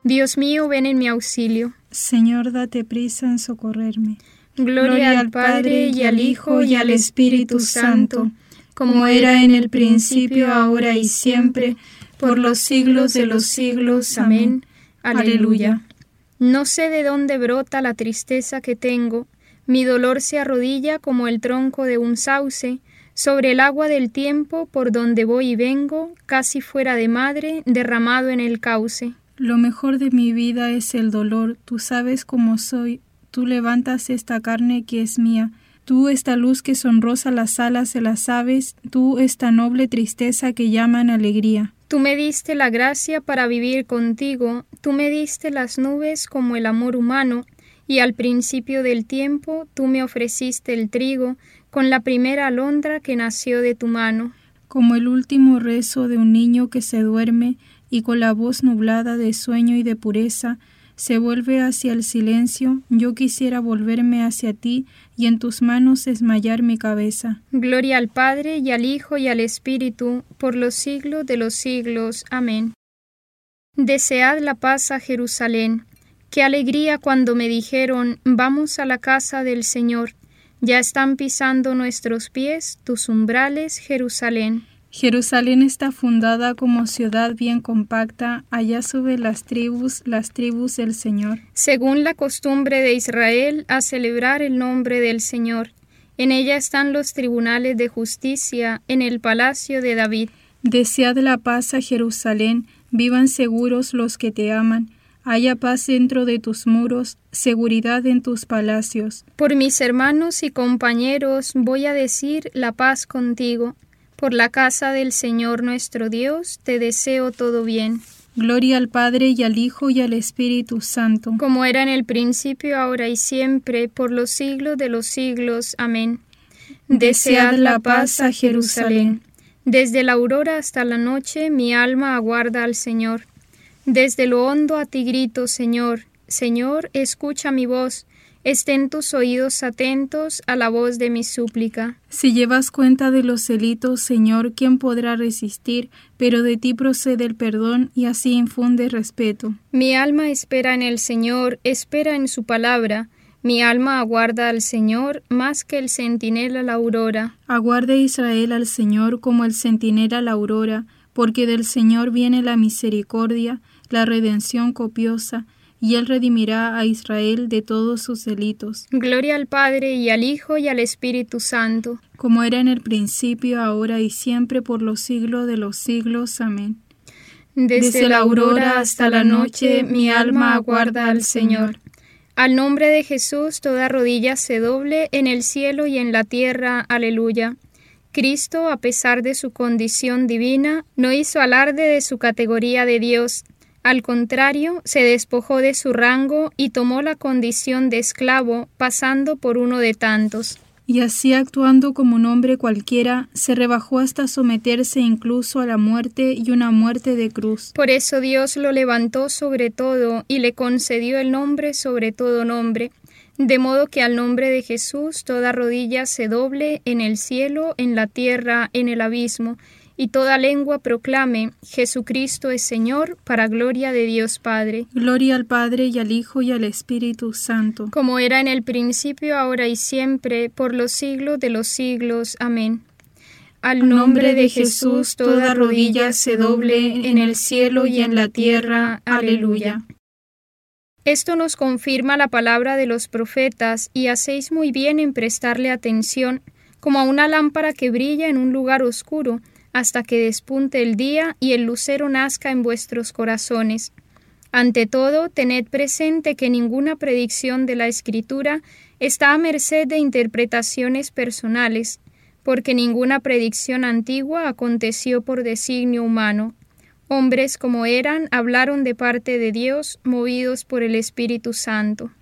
Dios mío, ven en mi auxilio. Señor, date prisa en socorrerme. Gloria al Padre, y al Hijo, y al Espíritu Santo, como era en el principio, ahora y siempre, por los siglos de los siglos. Amén. Aleluya. No sé de dónde brota la tristeza que tengo. Mi dolor se arrodilla como el tronco de un sauce, sobre el agua del tiempo por donde voy y vengo, casi fuera de madre, derramado en el cauce. Lo mejor de mi vida es el dolor, tú sabes cómo soy, tú levantas esta carne que es mía, tú esta luz que sonrosa las alas de las aves, tú esta noble tristeza que llaman alegría. Tú me diste la gracia para vivir contigo, tú me diste las nubes como el amor humano, y al principio del tiempo tú me ofreciste el trigo, con la primera alondra que nació de tu mano. Como el último rezo de un niño que se duerme, y con la voz nublada de sueño y de pureza, se vuelve hacia el silencio, yo quisiera volverme hacia ti y en tus manos desmayar mi cabeza. Gloria al Padre, y al Hijo, y al Espíritu, por los siglos de los siglos. Amén. Desead la paz a Jerusalén. Qué alegría cuando me dijeron, vamos a la casa del Señor. Ya están pisando nuestros pies tus umbrales, Jerusalén. Jerusalén está fundada como ciudad bien compacta, allá suben las tribus del Señor. Según la costumbre de Israel, a celebrar el nombre del Señor. En ella están los tribunales de justicia, en el palacio de David. Desead la paz a Jerusalén, vivan seguros los que te aman. Haya paz dentro de tus muros, seguridad en tus palacios. Por mis hermanos y compañeros voy a decir la paz contigo. Por la casa del Señor nuestro Dios, te deseo todo bien. Gloria al Padre, y al Hijo, y al Espíritu Santo. Como era en el principio, ahora y siempre, por los siglos de los siglos. Amén. Desead la paz a Jerusalén. Desde la aurora hasta la noche, mi alma aguarda al Señor. Desde lo hondo a ti grito, Señor. Señor, escucha mi voz. Estén tus oídos atentos a la voz de mi súplica. Si llevas cuenta de los delitos, Señor, ¿quién podrá resistir? Pero de ti procede el perdón y así infunde respeto. Mi alma espera en el Señor, espera en su palabra. Mi alma aguarda al Señor más que el centinela la aurora. Aguarde Israel al Señor como el centinela la aurora, porque del Señor viene la misericordia, la redención copiosa, y Él redimirá a Israel de todos sus delitos. Gloria al Padre, y al Hijo, y al Espíritu Santo. Como era en el principio, ahora y siempre, por los siglos de los siglos. Amén. Desde la aurora hasta la noche, mi alma aguarda al Señor. Al nombre de Jesús, toda rodilla se doble en el cielo y en la tierra. Aleluya. Cristo, a pesar de su condición divina, no hizo alarde de su categoría de Dios. Al contrario, se despojó de su rango y tomó la condición de esclavo, pasando por uno de tantos. Y así, actuando como un hombre cualquiera, se rebajó hasta someterse incluso a la muerte y una muerte de cruz. Por eso Dios lo levantó sobre todo y le concedió el nombre sobre todo nombre, de modo que al nombre de Jesús toda rodilla se doble en el cielo, en la tierra, en el abismo, y toda lengua proclame, Jesucristo es Señor, para gloria de Dios Padre. Gloria al Padre, y al Hijo, y al Espíritu Santo. Como era en el principio, ahora y siempre, por los siglos de los siglos. Amén. Al nombre de Jesús toda rodilla se doble en el cielo y en la tierra. Aleluya. Esto nos confirma la palabra de los profetas, y hacéis muy bien en prestarle atención, como a una lámpara que brilla en un lugar oscuro, hasta que despunte el día y el lucero nazca en vuestros corazones. Ante todo, tened presente que ninguna predicción de la Escritura está a merced de interpretaciones personales, porque ninguna predicción antigua aconteció por designio humano. Hombres como eran, hablaron de parte de Dios, movidos por el Espíritu Santo.